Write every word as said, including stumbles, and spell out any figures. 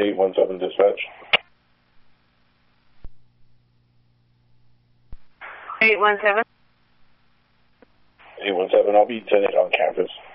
eight one seven dispatch. eight one seven. eight one seven, I'll be ten eight on campus.